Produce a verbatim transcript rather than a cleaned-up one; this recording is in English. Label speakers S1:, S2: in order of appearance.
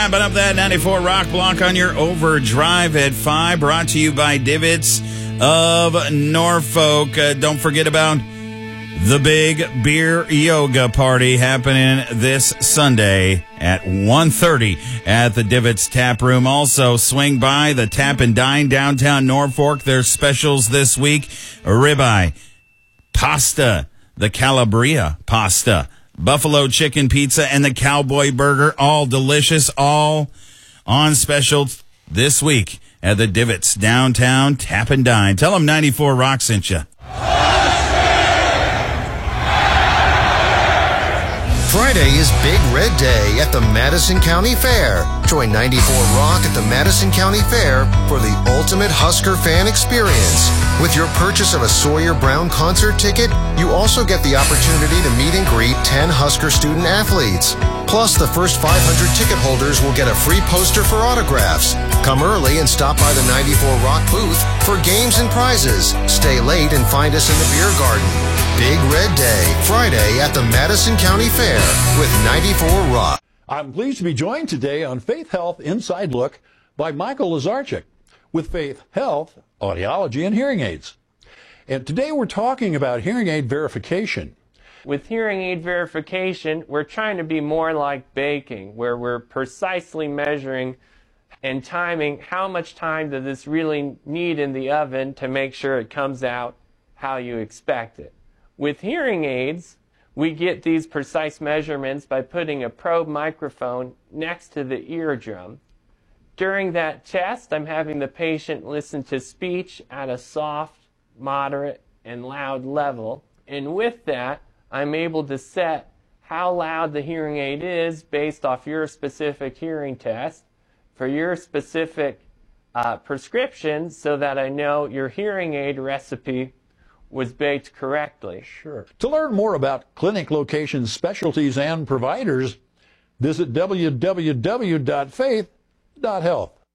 S1: Wrapping up that ninety-four Rock Block on your overdrive at five, brought to you by Divots of Norfolk. Uh, don't forget about the big beer yoga party happening this Sunday at one thirty at the Divots Tap Room. Also, swing by the Tap and Dine downtown Norfolk. There's specials this week: ribeye, pasta, the Calabria pasta, buffalo chicken pizza, and the cowboy burger. All delicious, all on special this week at the Divots downtown Tap and Dine. Tell them ninety-four Rock sent you.
S2: Friday is Big Red Day at the Madison County Fair. Join ninety-four Rock at the Madison County Fair for the ultimate Husker fan experience. With your purchase of a Sawyer Brown concert ticket, you also get the opportunity to meet and greet ten Husker student athletes. Plus, the first five hundred ticket holders will get a free poster for autographs. Come early and stop by the ninety-four Rock booth for games and prizes. Stay late and find us in the beer garden. Big Red Day, Friday at the Madison County Fair with ninety-four Rock.
S3: I'm pleased to be joined today on Faith Health Inside Look by Michael Lazarchik with Faith Health, Audiology and Hearing Aids. And today we're talking about hearing aid verification.
S4: With hearing aid verification, we're trying to be more like baking, where we're precisely measuring and timing how much time does this really need in the oven to make sure it comes out how you expect it. With hearing aids, we get these precise measurements by putting a probe microphone next to the eardrum. During that test, I'm having the patient listen to speech at a soft, moderate, and loud level. And with that, I'm able to set how loud the hearing aid is based off your specific hearing test for your specific uh, prescription, so that I know your hearing aid recipe was baked correctly.
S3: Sure. To learn more about clinic locations, specialties, and providers, visit w w w dot faith dot health.